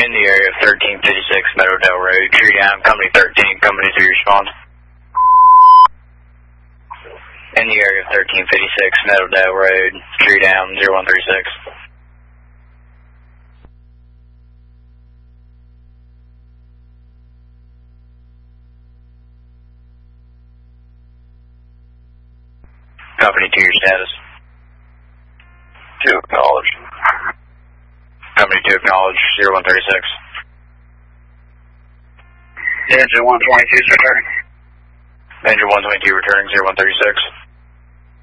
In the area of 1356 Meadowdale Road, tree down, company 13, company 2 respond. In the area of 1356 Meadowdale Road, tree down, 0136. Company 2, your status. 2 acknowledged. Company 2 acknowledged, 0136. Engine 122 is returning. Engine 122 returning, 0136.